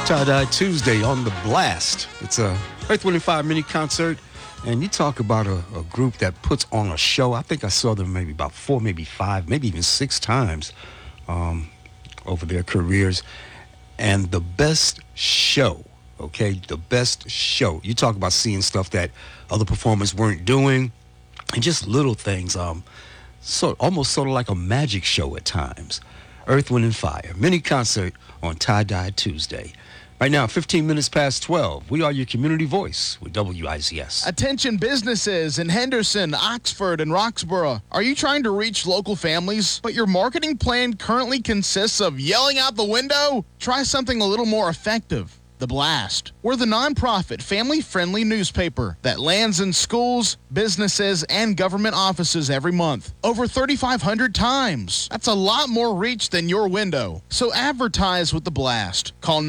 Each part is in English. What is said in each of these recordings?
Tie-Dye Tuesday on The Blast. It's a Earth, Wind & Fire mini concert, and you talk about a group that puts on a show. I think I saw them maybe about 4, maybe 5, maybe even 6 times over their careers. And the best show, okay, the best show. You talk about seeing stuff that other performers weren't doing, and just little things, almost sort of like a magic show at times. Earth, Wind & Fire mini concert on Tie-Dye Tuesday. Right now, 15 minutes past 12. We are your community voice with WIZS. Attention businesses in Henderson, Oxford, and Roxborough. Are you trying to reach local families, but your marketing plan currently consists of yelling out the window? Try something a little more effective. The Blast. We're the nonprofit, family-friendly newspaper that lands in schools, businesses, and government offices every month. Over 3,500 times. That's a lot more reach than your window. So advertise with The Blast. Call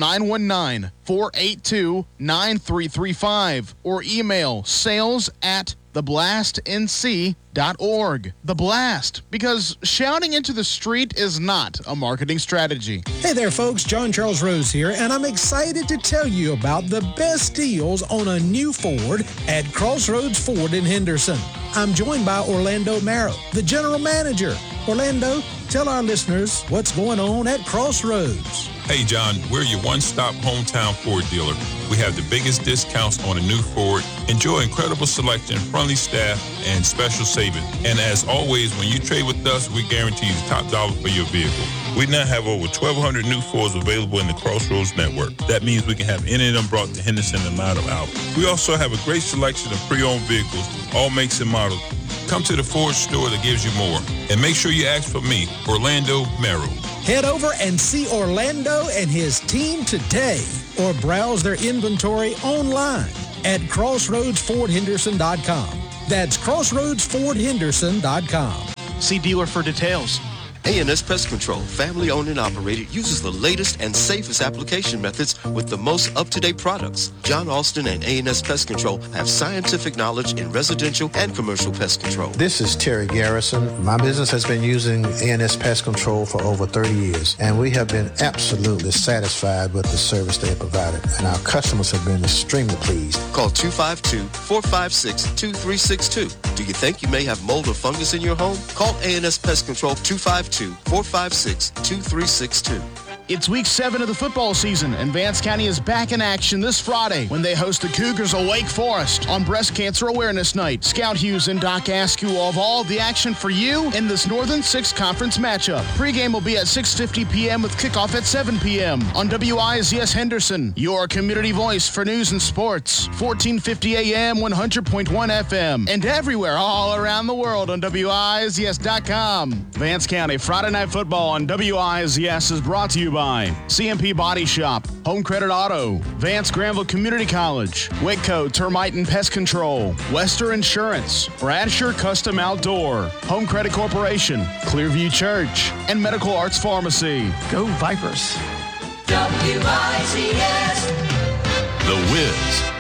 919-482-9335 or email sales@theblastnc.org. The Blast, because shouting into the street is not a marketing strategy. Hey there, folks. John Charles Rose here, and I'm excited to tell you about the best deals on a new Ford at Crossroads Ford in Henderson. I'm joined by Orlando Marrow, the general manager. Orlando, tell our listeners what's going on at Crossroads. Hey, John, we're your one-stop hometown Ford dealer. We have the biggest discounts on a new Ford. Enjoy incredible selection, friendly staff, and special savings. And as always, when you trade with us, we guarantee you top dollar for your vehicle. We now have over 1,200 new Fords available in the Crossroads network. That means we can have any of them brought to Henderson in a matter of hours. We also have a great selection of pre-owned vehicles, all makes and models. Come to the Ford store that gives you more. And make sure you ask for me, Orlando Merrill. Head over and see Orlando and his team today, or browse their inventory online at crossroadsfordhenderson.com. That's crossroadsfordhenderson.com. See dealer for details. A&S Pest Control, family owned and operated, uses the latest and safest application methods with the most up-to-date products. John Alston and A&S Pest Control have scientific knowledge in residential and commercial pest control. This is Terry Garrison. My business has been using A&S Pest Control for over 30 years, and we have been absolutely satisfied with the service they have provided, and our customers have been extremely pleased. Call 252-456-2362. Do you think you may have mold or fungus in your home? Call A&S Pest Control 252-456-2362. It's week 7 of the football season, and Vance County is back in action this Friday when they host the Cougars of Wake Forest on Breast Cancer Awareness Night. Scout Hughes and Doc Askew will have all the action for you in this Northern Six Conference matchup. Pre-game will be at 6:50 p.m. with kickoff at 7 p.m. on WIZS Henderson, your community voice for news and sports. 1450 a.m., 100.1 FM, and everywhere all around the world on WIZS.com. Vance County Friday Night Football on WIZS is brought to you by CMP Body Shop, Home Credit Auto, Vance Granville Community College, Waco Termite and Pest Control, Wester Insurance, Bradshaw Custom Outdoor, Home Credit Corporation, Clearview Church, and Medical Arts Pharmacy. Go Vipers. WIZS. The Wiz